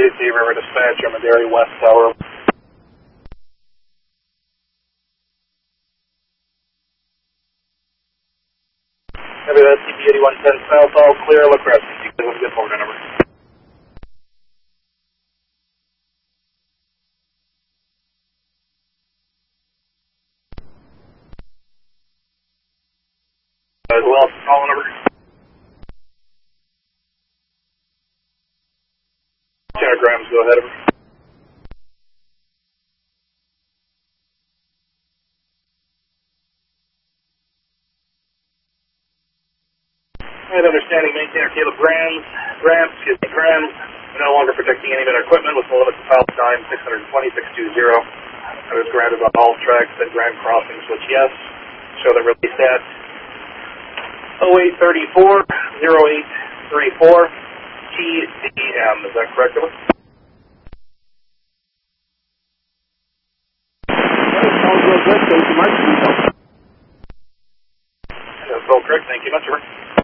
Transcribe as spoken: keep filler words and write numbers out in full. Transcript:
J C River Dispatch, I'm a Dairy West Tower. Copy that, C P eighty-one ten south, all clear, look for S P C, give us a good order number. As well, call number. Telegrams, go ahead. Right, understanding maintainer Caleb Grams, Grams, excuse me, Grams, no longer protecting any of our equipment with the limit to file time six twenty, six twenty. I was granted on all tracks at Grand Crossings, which yes, show the release at oh eight thirty-four, oh eight thirty-four T D M, is that correct? That sounds real good, thank you much. That's all correct, thank you much, sir.